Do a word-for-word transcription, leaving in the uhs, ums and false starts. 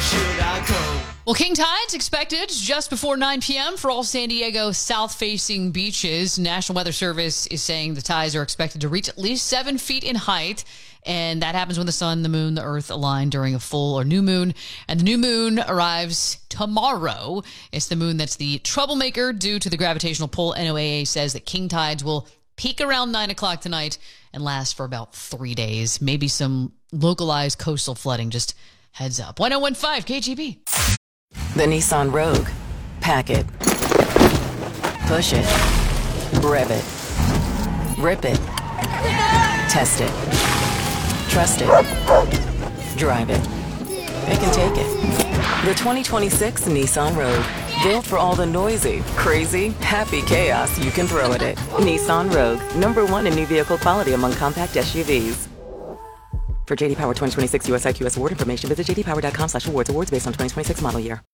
should I go? Well, king tides expected just before nine p.m. for all San Diego south-facing beaches. National Weather Service is saying the tides are expected to reach at least seven feet in height. And that happens when the sun, the moon, the earth align during a full or new moon. And the new moon arrives tomorrow. It's the moon that's the troublemaker due to the gravitational pull. N O A A says that king tides will peak around nine o'clock tonight and last for about three days. Maybe some localized coastal flooding. Just heads up. one oh one point five K G B. The Nissan Rogue. Pack it. Push it. Rev it. Rip it. Test it. Trust it. Drive it. It can take it. The twenty twenty-six Nissan Rogue. Built for all the noisy, crazy, happy chaos you can throw at it. Nissan Rogue. Number one in new vehicle quality among compact S U Vs. For J D Power twenty twenty-six U S I Q S award information, visit j d power dot com slash awards. Awards based on twenty twenty-six model year.